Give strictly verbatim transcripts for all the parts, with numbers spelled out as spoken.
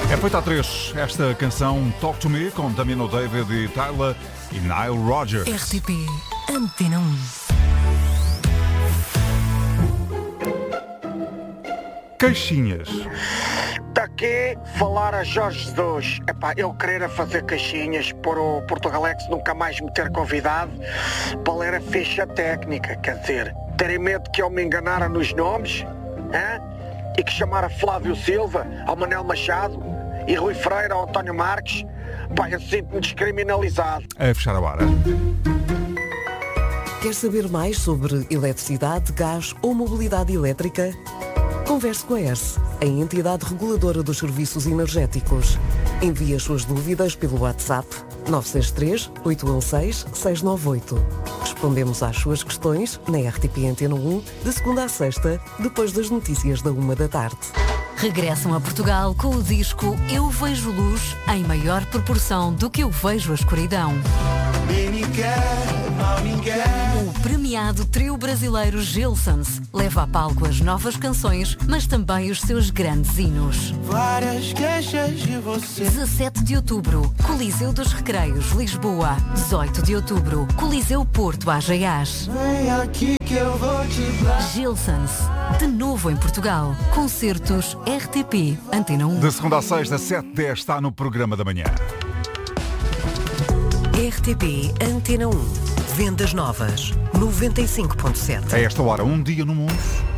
É feita a três esta canção Talk to Me com Damiano David e Tyler e Nile Rodgers. R T P Antena um. Caixinhas. Daqui falar a Jorge Jesus. Epá, eu querer fazer caixinhas por o Portugalex nunca mais me ter convidado para ler a ficha técnica, quer dizer, terem medo que eu me enganara nos nomes, hein? E que chamara Flávio Silva ao Manel Machado e Rui Freire ao António Marques. Pá, eu sinto-me descriminalizado. A fechar a hora. Quer saber mais sobre eletricidade, gás ou mobilidade elétrica? Converse com a E R S, a entidade reguladora dos serviços energéticos. Envie as suas dúvidas pelo WhatsApp nove seis três, oito um seis, seis nove oito. Respondemos às suas questões na R T P Antena um, de segunda a sexta, depois das notícias da uma da tarde. Regressam a Portugal com o disco Eu Vejo Luz em maior proporção do que eu vejo a escuridão. O premiado trio brasileiro Gilsons leva a palco as novas canções, mas também os seus grandes hinos. Várias queixas de você. dezassete de outubro, Coliseu dos Recreios, Lisboa. dezoito de outubro, Coliseu Porto, Ageiás. Vem aqui que eu vou te dar. Gilsons, de novo em Portugal. Concertos R T P Antena um. De segunda a sexta, sete e dez, está no programa da manhã. R T P Antena um. Vendas novas. noventa e cinco ponto sete. A esta hora, um dia no mundo.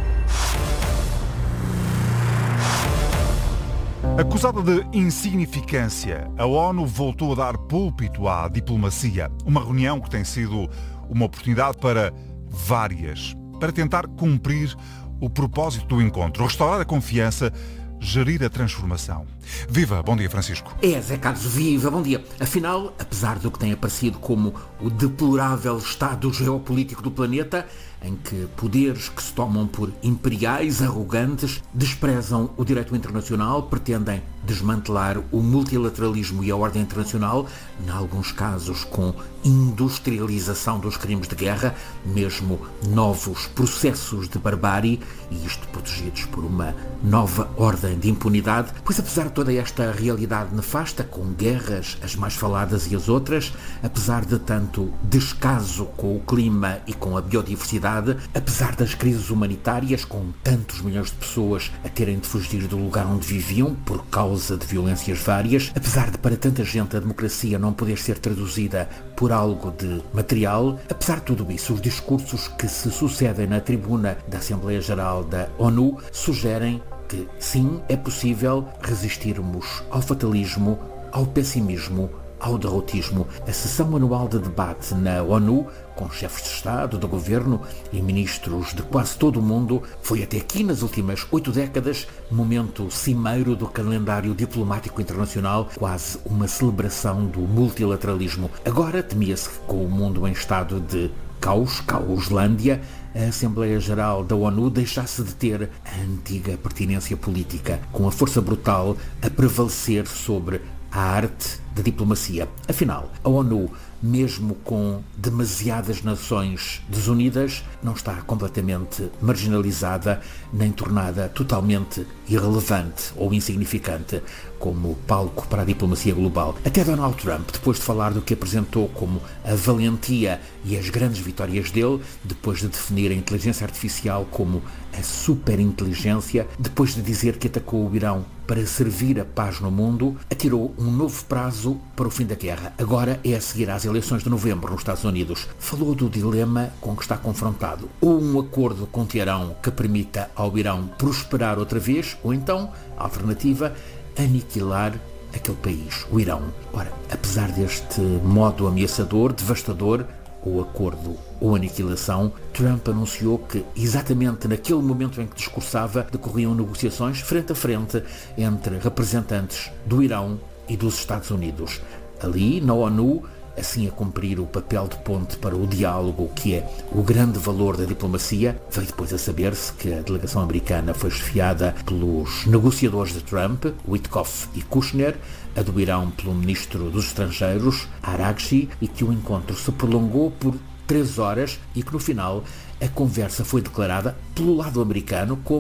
Acusada de insignificância, a ONU voltou a dar púlpito à diplomacia. Uma reunião que tem sido uma oportunidade para várias, para tentar cumprir o propósito do encontro, restaurar a confiança, gerir a transformação. Viva, bom dia, Francisco. É, Zé Carlos, viva, bom dia. Afinal, apesar do que tem aparecido como o deplorável estado geopolítico do planeta, em que poderes que se tomam por imperiais, arrogantes, desprezam o direito internacional, pretendem desmantelar o multilateralismo e a ordem internacional, em alguns casos com industrialização dos crimes de guerra, mesmo novos processos de barbárie, e isto protegidos por uma nova ordem de impunidade, pois apesar de toda esta realidade nefasta, com guerras, as mais faladas e as outras, apesar de tanto descaso com o clima e com a biodiversidade, apesar das crises humanitárias, com tantos milhões de pessoas a terem de fugir do lugar onde viviam por causa de violências várias, apesar de para tanta gente a democracia não poder ser traduzida por algo de material, apesar de tudo isso, os discursos que se sucedem na tribuna da Assembleia Geral da ONU sugerem que sim, é possível resistirmos ao fatalismo, ao pessimismo, ao derrotismo. A sessão anual de debate na ONU, com chefes de Estado, de Governo e ministros de quase todo o mundo, foi até aqui, nas últimas oito décadas, momento cimeiro do calendário diplomático internacional, quase uma celebração do multilateralismo. Agora, temia-se que com o mundo em estado de caos, Causlândia, a Assembleia Geral da ONU deixasse de ter a antiga pertinência política, com a força brutal a prevalecer sobre a arte da diplomacia. Afinal, a ONU, mesmo com demasiadas nações desunidas, não está completamente marginalizada nem tornada totalmente irrelevante ou insignificante como palco para a diplomacia global. Até Donald Trump, depois de falar do que apresentou como a valentia e as grandes vitórias dele, depois de definir a inteligência artificial como a superinteligência, depois de dizer que atacou o Irão para servir a paz no mundo, atirou um novo prazo para o fim da guerra. Agora é a seguir às eleições de novembro nos Estados Unidos. Falou do dilema com que está confrontado. Ou um acordo com Teherão que permita ao Irão prosperar outra vez, ou então, a alternativa, aniquilar aquele país, o Irão. Ora, apesar deste modo ameaçador, devastador, ou acordo ou aniquilação, Trump anunciou que, exatamente naquele momento em que discursava, decorriam negociações frente a frente entre representantes do Irão e dos Estados Unidos. Ali, na ONU, assim a cumprir o papel de ponte para o diálogo, que é o grande valor da diplomacia, veio depois a saber-se que a delegação americana foi esfiada pelos negociadores de Trump, Witkoff e Kushner, a do Irão pelo ministro dos Estrangeiros, Araghchi, e que o encontro se prolongou por três horas e que no final a conversa foi declarada pelo lado americano como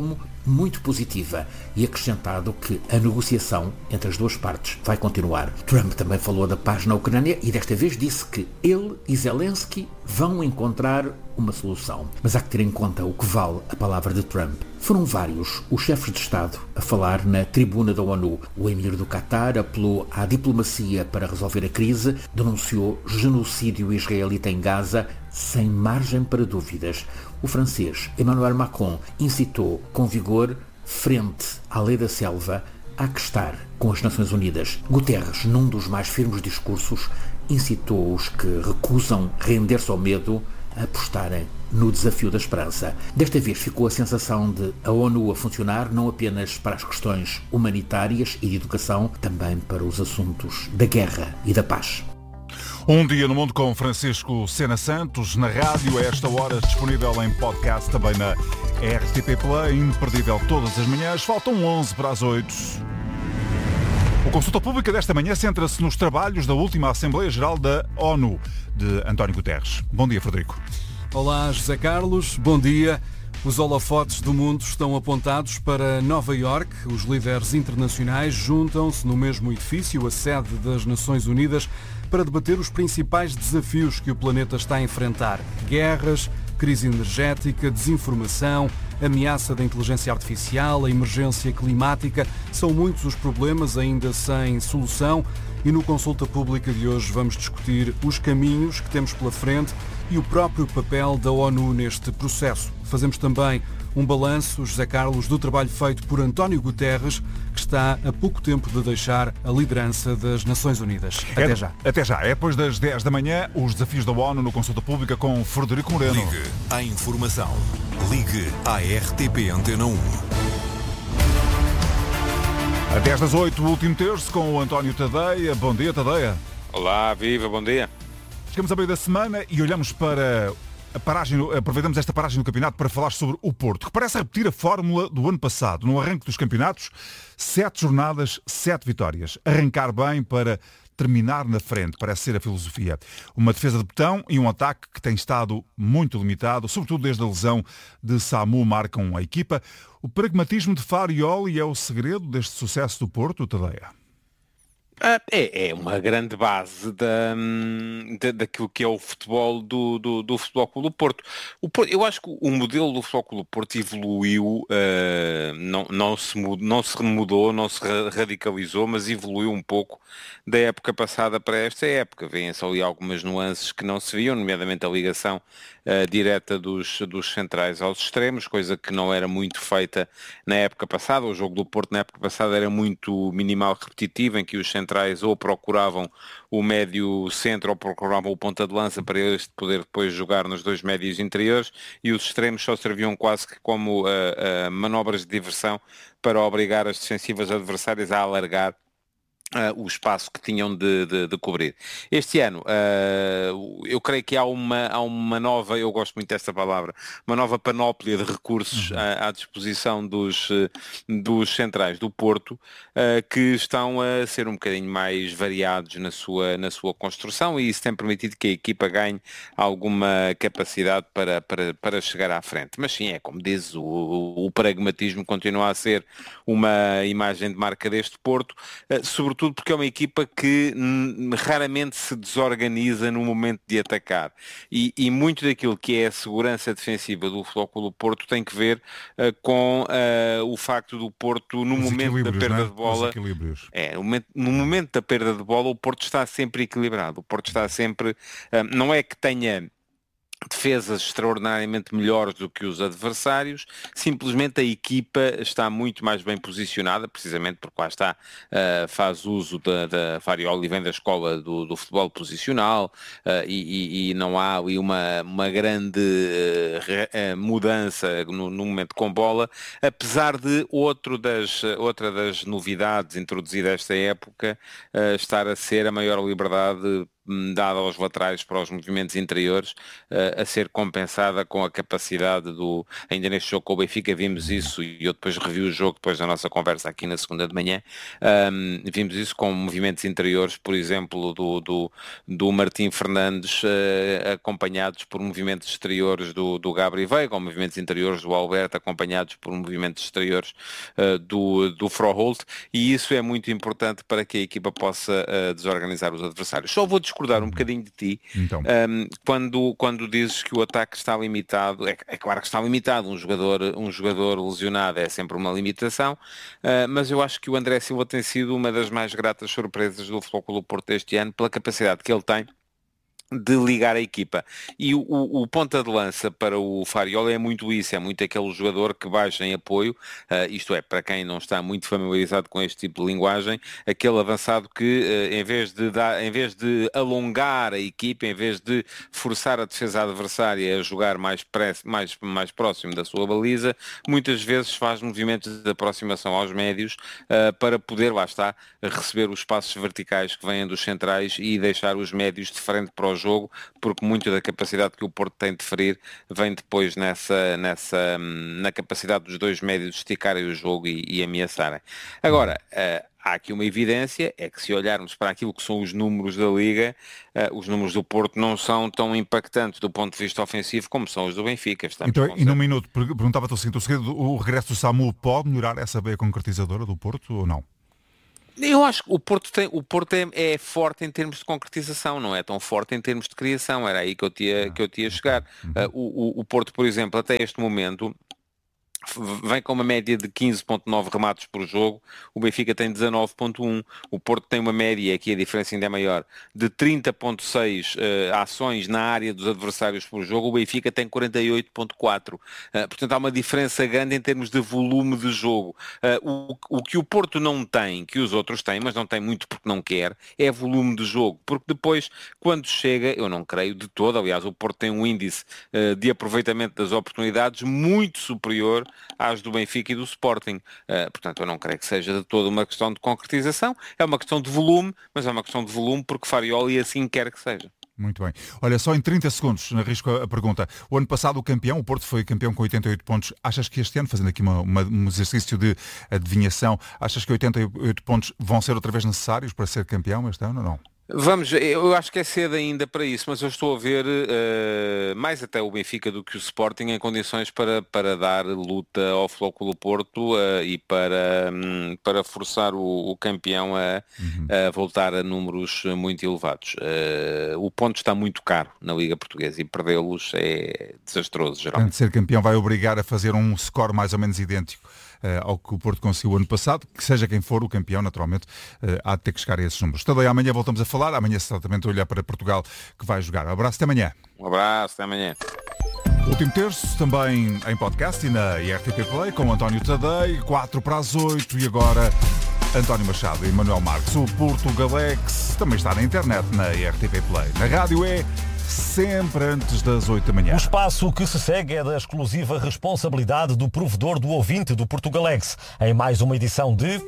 muito positiva e acrescentado que a negociação entre as duas partes vai continuar. Trump também falou da paz na Ucrânia e desta vez disse que ele e Zelensky vão encontrar uma solução. Mas há que ter em conta o que vale a palavra de Trump. Foram vários os chefes de Estado a falar na tribuna da ONU. O emir do Qatar apelou à diplomacia para resolver a crise, denunciou genocídio israelita em Gaza sem margem para dúvidas. O francês Emmanuel Macron incitou com vigor, frente à lei da selva, há que estar com as Nações Unidas. Guterres, num dos mais firmes discursos, incitou os que recusam render-se ao medo a apostarem no desafio da esperança. Desta vez ficou a sensação de a ONU a funcionar não apenas para as questões humanitárias e de educação, também para os assuntos da guerra e da paz. Um Dia no Mundo com Francisco Sena Santos, na rádio, a esta hora, disponível em podcast, também na R T P Play, imperdível todas as manhãs. Faltam onze para as oito. O Consulta Pública desta manhã centra-se nos trabalhos da última Assembleia Geral da ONU, de António Guterres. Bom dia, Frederico. Olá, José Carlos. Bom dia. Os holofotes do mundo estão apontados para Nova Iorque. Os líderes internacionais juntam-se no mesmo edifício, a sede das Nações Unidas, para debater os principais desafios que o planeta está a enfrentar. Guerras, crise energética, desinformação, ameaça da inteligência artificial, a emergência climática. São muitos os problemas ainda sem solução e no Consulta Pública de hoje vamos discutir os caminhos que temos pela frente e o próprio papel da ONU neste processo. Fazemos também um balanço, José Carlos, do trabalho feito por António Guterres, que está a pouco tempo de deixar a liderança das Nações Unidas. Até é, já. Até já. É depois das dez da manhã, os desafios da ONU no Consulta Pública com Frederico Moreno. Ligue à informação. Ligue à R T P Antena um. A dez das oito, o último terço com o António Tadeia. Bom dia, Tadeia. Olá, viva, bom dia. Chegamos a meio da semana e olhamos para a paragem, aproveitamos esta paragem do campeonato para falar sobre o Porto, que parece repetir a fórmula do ano passado. No arranque dos campeonatos, sete jornadas, sete vitórias. Arrancar bem para terminar na frente, parece ser a filosofia. Uma defesa de betão e um ataque que tem estado muito limitado, sobretudo desde a lesão de Samu marcam a equipa. O pragmatismo de Farioli é o segredo deste sucesso do Porto, Tadeia? É, é uma grande base da, da, daquilo que é o futebol do, do, do Futebol Clube do Porto. O Porto. Eu acho que o modelo do Futebol Clube do Porto evoluiu, uh, não, não, se mudou, não se mudou, não se radicalizou, mas evoluiu um pouco da época passada para esta época. Vêm-se ali algumas nuances que não se viam, nomeadamente a ligação uh, direta dos, dos centrais aos extremos, coisa que não era muito feita na época passada. O jogo do Porto na época passada era muito minimal repetitivo, em que os centrais ou procuravam o médio centro ou procuravam o ponta de lança para eles poder depois jogar nos dois médios interiores, e os extremos só serviam quase que como uh, uh, manobras de diversão para obrigar as defensivas adversárias a alargar Uh, o espaço que tinham de, de, de cobrir. Este ano, uh, eu creio que há uma, há uma nova, eu gosto muito desta palavra, uma nova panóplia de recursos uhum. à, à disposição dos, dos centrais do Porto, uh, que estão a ser um bocadinho mais variados na sua, na sua construção, e isso tem permitido que a equipa ganhe alguma capacidade para, para, para chegar à frente. Mas sim, é como diz, o, o, o pragmatismo continua a ser uma imagem de marca deste Porto, uh, sobretudo tudo porque é uma equipa que hum, raramente se desorganiza no momento de atacar. E, e muito daquilo que é a segurança defensiva do Futebol Clube do Porto tem que ver uh, com uh, o facto do Porto, no Os momento da perda né? de bola... É, no momento, no momento da perda de bola, o Porto está sempre equilibrado. O Porto está sempre... Uh, não é que tenha defesas extraordinariamente melhores do que os adversários, simplesmente a equipa está muito mais bem posicionada, precisamente porque lá está, uh, faz uso da, da Farioli, vem da escola do, do futebol posicional, uh, e, e, e não há ali uma, uma grande uh, re, uh, mudança no, no momento com bola, apesar de outro das, outra das novidades introduzidas esta época uh, estar a ser a maior liberdade dada aos laterais para os movimentos interiores, uh, a ser compensada com a capacidade do... Ainda neste jogo com o Benfica vimos isso, e eu depois revi o jogo depois da nossa conversa aqui na segunda de manhã, um, vimos isso com movimentos interiores, por exemplo, do, do, do Martim Fernandes, uh, acompanhados por movimentos exteriores do, do Gabriel Veiga, ou movimentos interiores do Alberto, acompanhados por movimentos exteriores uh, do, do Froholt, e isso é muito importante para que a equipa possa uh, desorganizar os adversários. Só vou discordar um bocadinho de ti, então. um, quando, quando dizes que o ataque está limitado. É, é claro que está limitado, um jogador, um jogador lesionado é sempre uma limitação, uh, mas eu acho que o André Silva tem sido uma das mais gratas surpresas do Futebol Clube do Porto este ano, pela capacidade que ele tem de ligar a equipa. E o, o, o ponta de lança para o Farioli é muito isso, é muito aquele jogador que baixa em apoio, uh, isto é, para quem não está muito familiarizado com este tipo de linguagem, aquele avançado que uh, em, vez de dar, em vez de alongar a equipa, em vez de forçar a defesa adversária a jogar mais, press, mais, mais próximo da sua baliza, muitas vezes faz movimentos de aproximação aos médios uh, para poder, lá está, receber os passos verticais que vêm dos centrais e deixar os médios de frente para os jogo, porque muito da capacidade que o Porto tem de ferir vem depois nessa, nessa, na capacidade dos dois médios esticarem o jogo e, e ameaçarem. Agora, uh, há aqui uma evidência, é que se olharmos para aquilo que são os números da Liga, uh, os números do Porto não são tão impactantes do ponto de vista ofensivo como são os do Benfica. Estamos então, e num minuto, perguntava-te o seguinte, o segredo, o regresso do Samu pode melhorar essa veia concretizadora do Porto ou não? Eu acho que o Porto, tem, o Porto é, é forte em termos de concretização, não é tão forte em termos de criação, era aí que eu tinha, que eu tinha chegar. Uh, o, o, o Porto, por exemplo, até este momento, vem com uma média de quinze vírgula nove remates por jogo, o Benfica tem dezanove vírgula um, o Porto tem uma média, aqui a diferença ainda é maior, de trinta vírgula seis uh, ações na área dos adversários por jogo, o Benfica tem quarenta e oito vírgula quatro. Uh, portanto, há uma diferença grande em termos de volume de jogo. Uh, o, o que o Porto não tem, que os outros têm, mas não tem muito porque não quer, é volume de jogo, porque depois, quando chega, eu não creio de todo, aliás, o Porto tem um índice uh, de aproveitamento das oportunidades muito superior às do Benfica e do Sporting. Uh, portanto, eu não creio que seja de toda uma questão de concretização, é uma questão de volume, mas é uma questão de volume porque Farioli assim quer que seja. Muito bem. Olha, só em trinta segundos, arrisco a pergunta. O ano passado o campeão, o Porto foi campeão com oitenta e oito pontos. Achas que este ano, fazendo aqui uma, uma, um exercício de adivinhação, achas que oitenta e oito pontos vão ser outra vez necessários para ser campeão este ano ou não? Vamos, eu acho que é cedo ainda para isso, mas eu estou a ver uh, mais até o Benfica do que o Sporting em condições para, para dar luta ao Futebol Clube do Porto uh, e para, um, para forçar o, o campeão a, uhum. a voltar a números muito elevados. Uh, o ponto está muito caro na Liga Portuguesa e perdê-los é desastroso, geralmente. Portanto, ser campeão vai obrigar a fazer um score mais ou menos idêntico Uh, ao que o Porto conseguiu ano passado, que seja quem for o campeão, naturalmente, uh, há de ter que chegar a esses números. Também amanhã voltamos a falar, amanhã certamente olhar para Portugal que vai jogar. Um abraço, até amanhã. Um abraço, até amanhã. Último terço, também em podcast e na I R T P Play, com António Tadei, quatro para as oito, e agora António Machado e Manuel Marques. O Portugalex também está na internet, na I R T P Play. Na rádio é sempre antes das oito da manhã. O espaço que se segue é da exclusiva responsabilidade do provedor do ouvinte do Portugalex. Em mais uma edição de...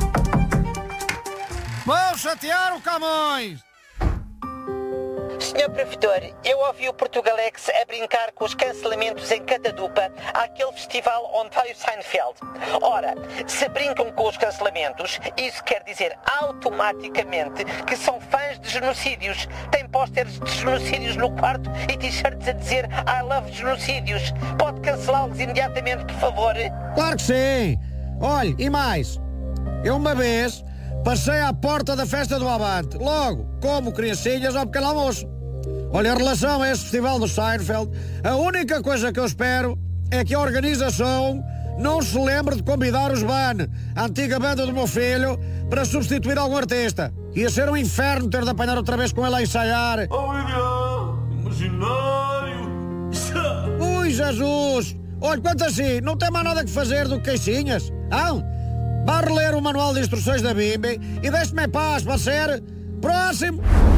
Vão chatear o Camões! senhor Provedor, eu ouvi o Portugalex a brincar com os cancelamentos em Catadupa àquele festival onde vai o Seinfeld. Ora, se brincam com os cancelamentos, isso quer dizer automaticamente que são fãs de genocídios. Têm pósteres de genocídios no quarto e t-shirts a dizer I love genocídios. Pode cancelá-los imediatamente, por favor? Claro que sim! Olhe, e mais, eu uma vez passei à porta da festa do Avante, logo, como criancinhas ao pequeno almoço. Olha, em relação a esse festival do Seinfeld, a única coisa que eu espero é que a organização não se lembre de convidar os Ban, a antiga banda do meu filho, para substituir algum artista. Ia ser um inferno ter de apanhar outra vez com ele a ensaiar. Oh, William, imaginário. Ui, Jesus! Olha, quanto assim, não tem mais nada que fazer do que queixinhas? Ah? Vá reler o manual de instruções da B I M B e deixe-me em paz, pode ser? Próximo!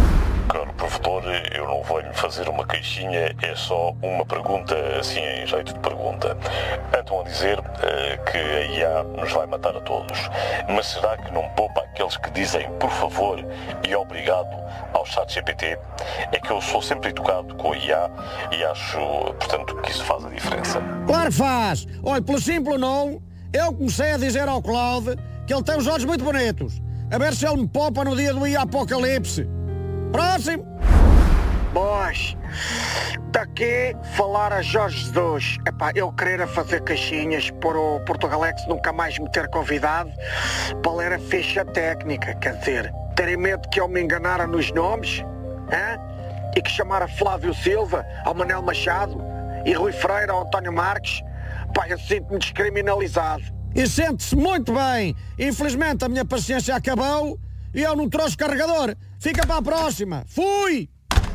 Caro provedor, eu não vou-lhe fazer uma queixinha, é só uma pergunta, assim em jeito de pergunta. Andam a dizer uh, que a I A nos vai matar a todos, mas será que não poupa aqueles que dizem por favor e obrigado ao chat G P T? É que eu sou sempre educado com a I A e acho, portanto, que isso faz a diferença. Claro que faz! Olha, pelo simples não, eu comecei a dizer ao Cláudio que ele tem os olhos muito bonitos. A ver se ele me poupa no dia do I A Apocalipse. Próximo! Boas! Daqui falar a Jorge Jesus. Epá, eu querer fazer caixinhas por o Portugalex nunca mais me ter convidado para ler a ficha técnica. Quer dizer, terem medo que eu me enganara nos nomes? Hein? E que chamara Flávio Silva ao Manel Machado e Rui Freire ao António Marques? Pá, eu sinto-me descriminalizado. E sente-se muito bem. Infelizmente a minha paciência acabou e eu não trouxe carregador. Fica para a próxima. Fui!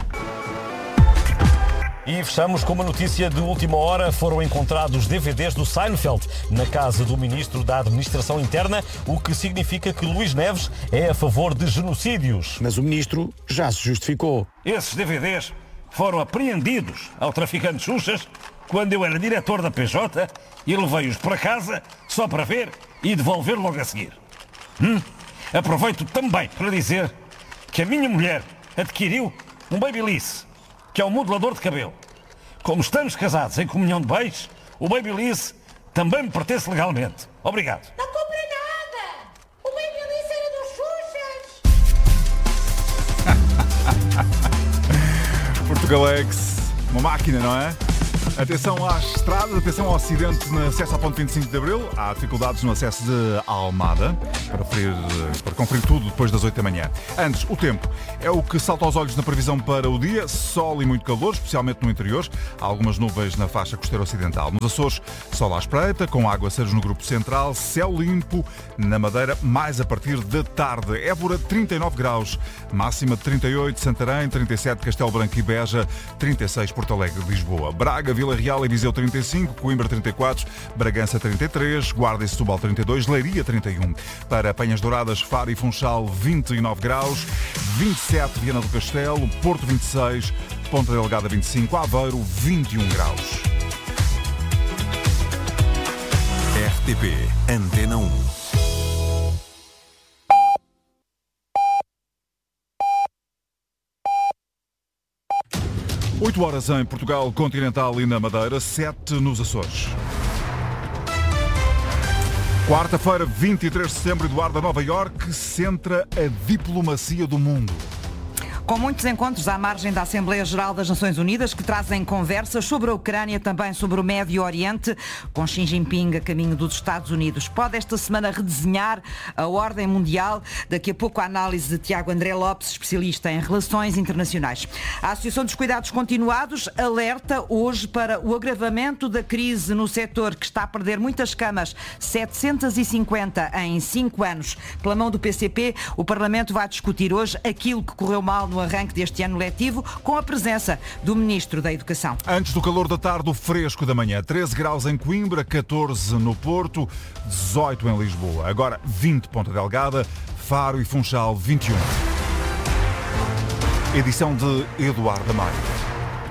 E fechamos com uma notícia de última hora. Foram encontrados D V Ds do Seinfeld na casa do Ministro da Administração Interna, o que significa que Luís Neves é a favor de genocídios. Mas o Ministro já se justificou. Esses D V Ds foram apreendidos ao traficante Xuxas quando eu era diretor da P J e levei-os para casa só para ver e devolver logo a seguir. Hum? Aproveito também para dizer que a minha mulher adquiriu um Babyliss, que é um modelador de cabelo. Como estamos casados em comunhão de bens, o Babyliss também me pertence legalmente. Obrigado. Não comprei nada! O Babyliss era dos Xuxas! Portugalex, uma máquina, não é? Atenção às estradas, atenção ao acidente no acesso ao ponto vinte e cinco de Abril. Há dificuldades no acesso de Almada, para conferir, para conferir tudo depois das oito da manhã. Antes, o tempo é o que salta aos olhos na previsão para o dia. Sol e muito calor, especialmente no interior. Há algumas nuvens na faixa costeira ocidental. Nos Açores, sol à espreita, com aguaceiros no grupo central. Céu limpo na Madeira, mais a partir da tarde. Évora, trinta e nove graus. Máxima de trinta e oito, Santarém, trinta e sete, Castelo Branco e Beja, trinta e seis, Porto Alegre, Lisboa. Braga, Vila Real e Viseu trinta e cinco, Coimbra trinta e quatro, Bragança trinta e três, Guarda e Setúbal trinta e dois, Leiria trinta e um. Para Penhas Douradas, Faro e Funchal vinte e nove graus, vinte e sete Viana do Castelo, Porto vinte e seis, Ponta Delgada vinte e cinco, Aveiro vinte e um graus. R T P Antena um. oito horas em Portugal continental e na Madeira, sete nos Açores. Quarta-feira, vinte e três de setembro, Eduardo, a Nova Iorque centra a diplomacia do mundo. Com muitos encontros à margem da Assembleia Geral das Nações Unidas que trazem conversas sobre a Ucrânia, também sobre o Médio Oriente, com Xi Jinping a caminho dos Estados Unidos. Pode esta semana redesenhar a ordem mundial? Daqui a pouco a análise de Tiago André Lopes, especialista em relações internacionais. A Associação dos Cuidados Continuados alerta hoje para o agravamento da crise no setor, que está a perder muitas camas, setecentas e cinquenta em cinco anos. Pela mão do P C P, o Parlamento vai discutir hoje aquilo que correu mal no arranque deste ano letivo, com a presença do Ministro da Educação. Antes do calor da tarde, o fresco da manhã. treze graus em Coimbra, catorze no Porto, dezoito em Lisboa. Agora vinte Ponta Delgada, Faro e Funchal vinte e um. Edição de Eduardo Maia.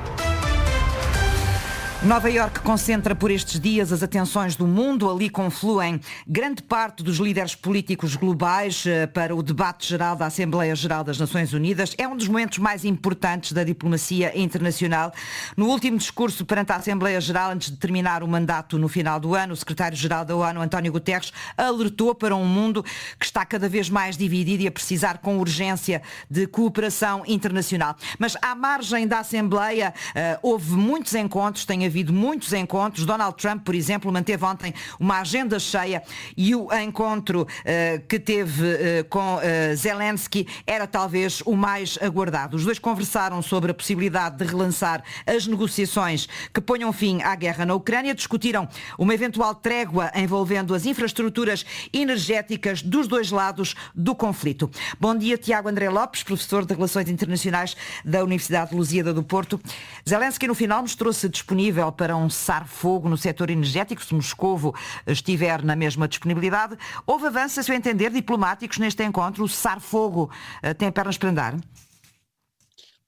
Nova Iorque concentra por estes dias as atenções do mundo. Ali confluem grande parte dos líderes políticos globais para o debate geral da Assembleia Geral das Nações Unidas. É um dos momentos mais importantes da diplomacia internacional. No último discurso perante a Assembleia Geral, antes de terminar o mandato no final do ano, o secretário-geral da ONU, António Guterres, alertou para um mundo que está cada vez mais dividido e a precisar com urgência de cooperação internacional. Mas à margem da Assembleia houve muitos encontros, tem havido muitos encontros. Donald Trump, por exemplo, manteve ontem uma agenda cheia e o encontro uh, que teve uh, com uh, Zelensky era talvez o mais aguardado. Os dois conversaram sobre a possibilidade de relançar as negociações que ponham fim à guerra na Ucrânia, discutiram uma eventual trégua envolvendo as infraestruturas energéticas dos dois lados do conflito. Bom dia, Tiago André Lopes, professor de Relações Internacionais da Universidade de Lusíada do Porto. Zelensky, no final, mostrou-se disponível para um cessar-fogo no setor energético, se Moscovo estiver na mesma disponibilidade. Houve avanços, a seu entender, diplomáticos neste encontro? O cessar-fogo tem pernas para andar?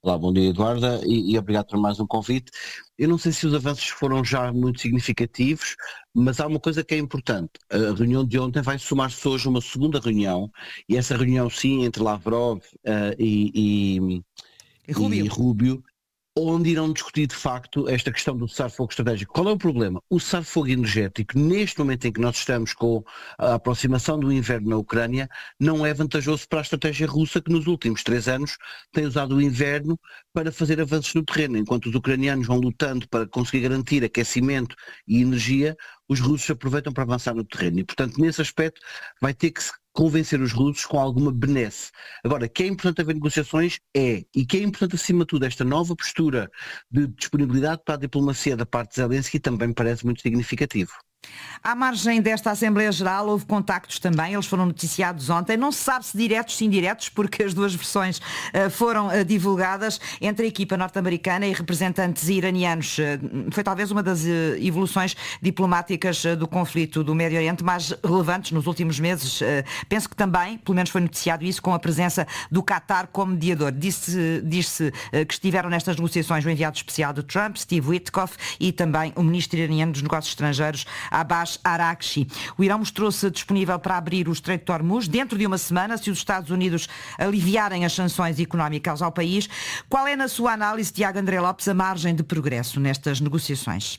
Olá, bom dia, Eduarda, e, e obrigado por mais um convite. Eu não sei se os avanços foram já muito significativos, mas há uma coisa que é importante. A reunião de ontem vai somar-se hoje uma segunda reunião, e essa reunião sim entre Lavrov uh, e, e, e Rubio. e Rubio, onde irão discutir de facto esta questão do cessar-fogo estratégico. Qual é o problema? O cessar-fogo energético, neste momento em que nós estamos com a aproximação do inverno na Ucrânia, não é vantajoso para a estratégia russa, que nos últimos três anos tem usado o inverno para fazer avanços no terreno. Enquanto os ucranianos vão lutando para conseguir garantir aquecimento e energia, os russos aproveitam para avançar no terreno. E, portanto, nesse aspecto vai ter que se convencer os russos com alguma benesse. Agora, que é importante haver negociações, é. E que é importante, acima de tudo, esta nova postura de disponibilidade para a diplomacia da parte de Zelensky também me parece muito significativo. À margem desta Assembleia Geral houve contactos também, eles foram noticiados ontem, não se sabe se diretos ou indiretos, porque as duas versões uh, foram uh, divulgadas entre a equipa norte-americana e representantes iranianos. Uh, foi talvez uma das uh, evoluções diplomáticas uh, do conflito do Médio Oriente mais relevantes nos últimos meses. Uh, penso que também, pelo menos foi noticiado isso, com a presença do Qatar como mediador. Diz-se, diz-se uh, que estiveram nestas negociações o enviado especial de Trump, Steve Witkoff, e também o ministro iraniano dos Negócios Estrangeiros, Abbas Araghchi. O Irão mostrou-se disponível para abrir o Estreito de Hormuz dentro de uma semana, se os Estados Unidos aliviarem as sanções económicas ao país. Qual é, na sua análise, Tiago André Lopes, a margem de progresso nestas negociações?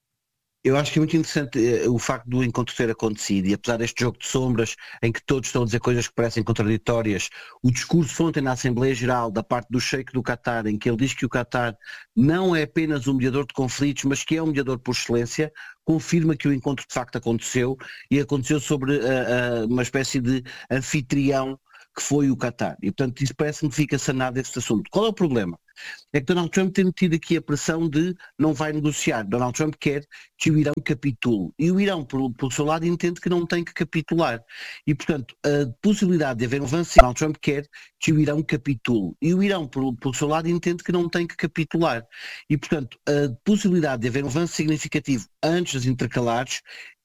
Eu acho que é muito interessante uh, o facto do encontro ter acontecido, e apesar deste jogo de sombras em que todos estão a dizer coisas que parecem contraditórias, o discurso ontem na Assembleia Geral da parte do Sheikh do Qatar, em que ele diz que o Qatar não é apenas um mediador de conflitos, mas que é um mediador por excelência, confirma que o encontro de facto aconteceu, e aconteceu sobre uh, uh, uma espécie de anfitrião que foi o Qatar. E portanto isso parece-me que fica sanado esse assunto. Qual é o problema? É que Donald Trump tem metido aqui a pressão de não vai negociar. Donald Trump quer que o Irão capitule. E o Irão, por, por seu lado, entende que não tem que capitular. E, portanto, a possibilidade de haver um avanço, Donald Trump quer que o Irão capitule. E o Irão, por, por seu lado, entende que não tem que capitular. E, portanto, a possibilidade de haver um avanço significativo antes das intercalares